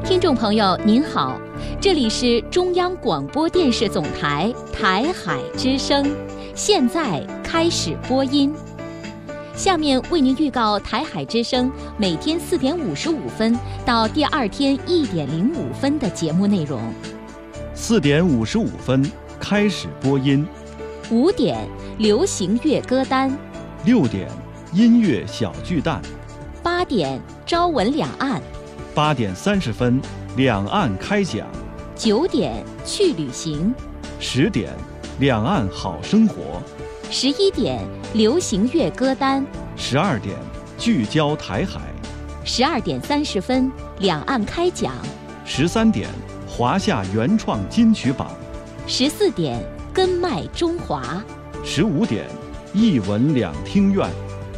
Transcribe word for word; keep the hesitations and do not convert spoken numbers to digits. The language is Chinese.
听众朋友您好，这里是中央广播电视总台台海之声，现在开始播音。下面为您预告台海之声每天四点五十五分到第二天一点零五分的节目内容。 四点五十五分开始播音。 五点流行乐歌单。 六点音乐小巨蛋。 八点朝闻两岸。 八点三十分两岸开讲。 九点去旅行。 十点两岸好生活。 十一点流行乐歌单。 十二点聚焦台海。 十二点三十分两岸开讲。 十三点华夏原创金曲榜。 十四点根脉中华。 十五点艺文两厅院。